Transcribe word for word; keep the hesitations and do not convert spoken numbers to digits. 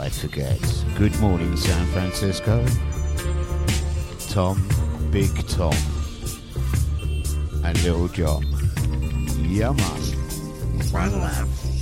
I forget. Good morning, San Francisco. Tom, Big Tom, and Little John. Yeah, man. One love.